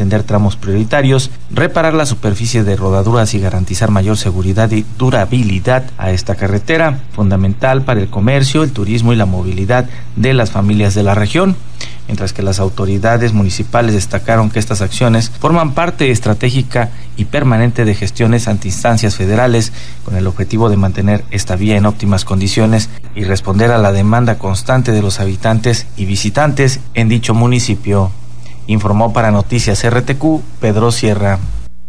atender tramos prioritarios, reparar la superficie de rodaduras y garantizar mayor seguridad y durabilidad a esta carretera, fundamental para el comercio, el turismo y la movilidad de las familias de la región. Mientras que las autoridades municipales destacaron que estas acciones forman parte estratégica y permanente de gestiones ante instancias federales con el objetivo de mantener esta vía en óptimas condiciones y responder a la demanda constante de los habitantes y visitantes en dicho municipio. Informó para Noticias RTQ, Pedro Sierra.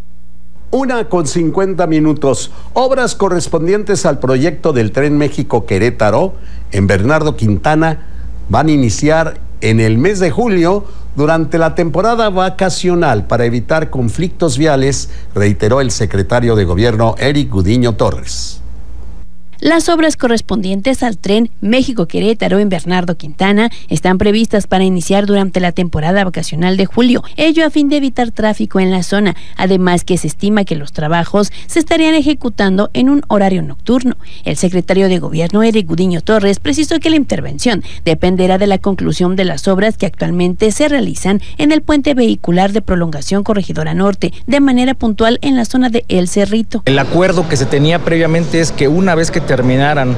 1:50. Obras correspondientes al proyecto del Tren México-Querétaro en Bernardo Quintana van a iniciar en el mes de julio durante la temporada vacacional para evitar conflictos viales, reiteró el secretario de Gobierno Eric Gudiño Torres. Las obras correspondientes al tren México-Querétaro en Bernardo Quintana están previstas para iniciar durante la temporada vacacional de julio, ello a fin de evitar tráfico en la zona, además que se estima que los trabajos se estarían ejecutando en un horario nocturno. El secretario de Gobierno Eric Gudiño Torres precisó que la intervención dependerá de la conclusión de las obras que actualmente se realizan en el puente vehicular de prolongación Corregidora Norte, de manera puntual en la zona de El Cerrito. El acuerdo que se tenía previamente es que una vez que terminaran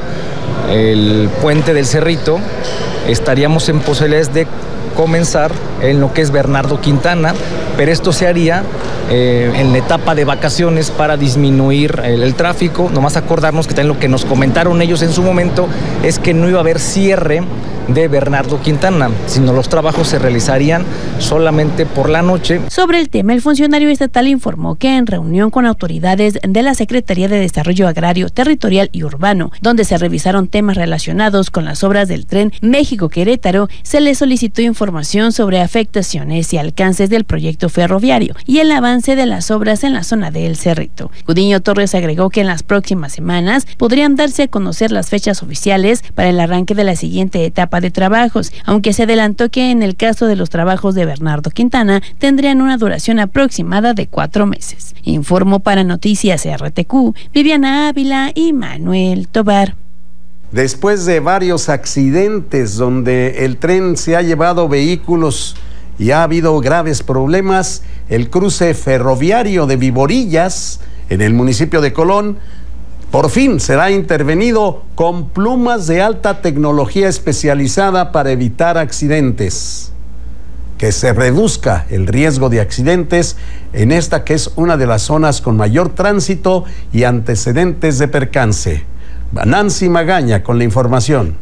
el puente del Cerrito, estaríamos en posibilidades de comenzar en lo que es Bernardo Quintana, pero esto se haría en la etapa de vacaciones para disminuir el tráfico. Nomás acordarnos que también lo que nos comentaron ellos en su momento es que no iba a haber cierre de Bernardo Quintana, sino los trabajos se realizarían solamente por la noche. Sobre el tema, el funcionario estatal informó que en reunión con autoridades de la Secretaría de Desarrollo Agrario, Territorial y Urbano, donde se revisaron temas relacionados con las obras del tren México-Querétaro, se le solicitó información sobre afectaciones y alcances del proyecto ferroviario y el avance de las obras en la zona de El Cerrito. Gudiño Torres agregó que en las próximas semanas podrían darse a conocer las fechas oficiales para el arranque de la siguiente etapa de trabajos, aunque se adelantó que en el caso de los trabajos de Bernardo Quintana tendrían una duración aproximada de 4 meses. Informó para Noticias RTQ, Viviana Ávila y Manuel Tobar. Después de varios accidentes donde el tren se ha llevado vehículos y ha habido graves problemas, el cruce ferroviario de Viborillas, en el municipio de Colón, por fin será intervenido con plumas de alta tecnología especializada para evitar accidentes. Que se reduzca el riesgo de accidentes en esta que es una de las zonas con mayor tránsito y antecedentes de percance. Nancy Magaña con la información.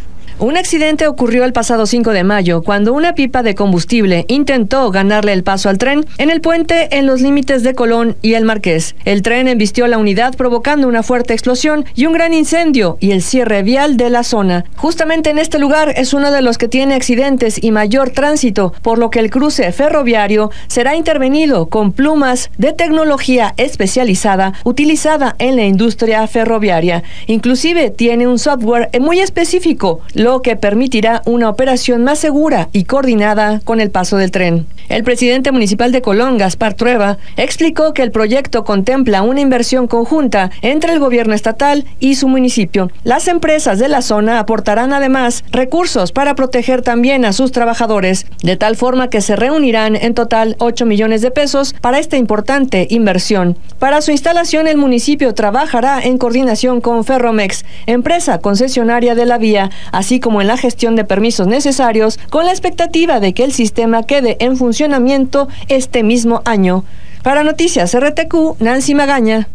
Un accidente ocurrió el pasado 5 de mayo cuando una pipa de combustible intentó ganarle el paso al tren en el puente en los límites de Colón y El Marqués. El tren embistió la unidad provocando una fuerte explosión y un gran incendio y el cierre vial de la zona. Justamente en este lugar es uno de los que tiene accidentes y mayor tránsito, por lo que el cruce ferroviario será intervenido con plumas de tecnología especializada utilizada en la industria ferroviaria. Inclusive tiene un software muy específico, lo que permitirá una operación más segura y coordinada con el paso del tren. El presidente municipal de Colón, Gaspar Trueba, explicó que el proyecto contempla una inversión conjunta entre el gobierno estatal y su municipio. Las empresas de la zona aportarán además recursos para proteger también a sus trabajadores, de tal forma que se reunirán en total 8 millones de pesos para esta importante inversión. Para su instalación, el municipio trabajará en coordinación con Ferromex, empresa concesionaria de la vía, así como en la gestión de permisos necesarios, con la expectativa de que el sistema quede en funcionamiento este mismo año. Para Noticias RTQ, Nancy Magaña.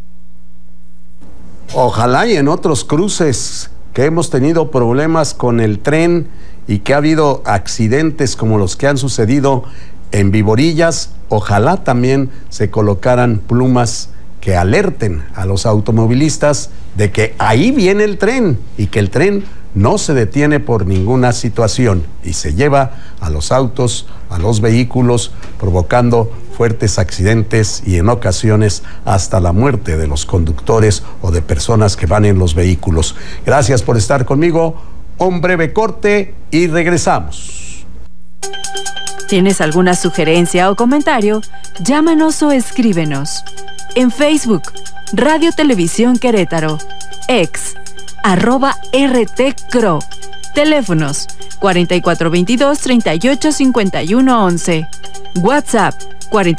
Ojalá y en otros cruces que hemos tenido problemas con el tren y que ha habido accidentes como los que han sucedido en Viborillas, ojalá también se colocaran plumas que alerten a los automovilistas de que ahí viene el tren y que el tren no se detiene por ninguna situación y se lleva a los autos, a los vehículos, provocando fuertes accidentes y en ocasiones hasta la muerte de los conductores o de personas que van en los vehículos. Gracias por estar conmigo. Un breve corte y regresamos. ¿Tienes alguna sugerencia o comentario? Llámanos o escríbenos. En Facebook, Radio Televisión Querétaro, ex @RTCRO. Teléfonos 4422-385111. WhatsApp